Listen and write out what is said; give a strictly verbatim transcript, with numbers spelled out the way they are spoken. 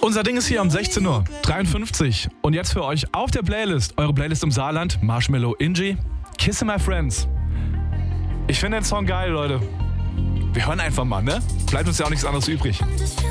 Unser Ding ist hier um sechzehn Uhr dreiundfünfzig. Und jetzt für euch auf der Playlist, eure Playlist im Saarland, Marshmello, Inji, Kiss My Friends. Ich finde den Song geil, Leute. Wir hören einfach mal, ne? Bleibt uns ja auch nichts anderes übrig.